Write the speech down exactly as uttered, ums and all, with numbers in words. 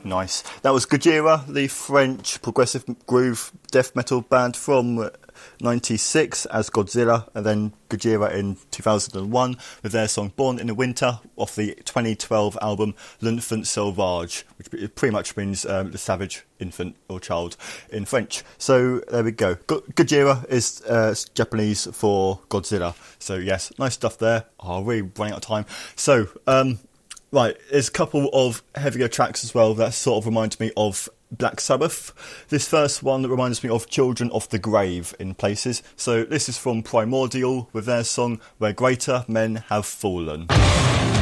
Nice. That was Gojira, the French progressive groove death metal band from ninety-six as Godzilla, and then Gojira in two thousand one with their song Born in the Winter off the twenty twelve album L'Enfant Sauvage, which pretty much means um, the savage infant or child in French. So there we go. Go- Gojira is uh, Japanese for Godzilla. So yes, nice stuff there. Oh, we're running out of time. So, um, right, there's a couple of heavier tracks as well that sort of remind me of Black Sabbath. This first one that reminds me of Children of the Grave in places. So this is from Primordial with their song Where Greater Men Have Fallen.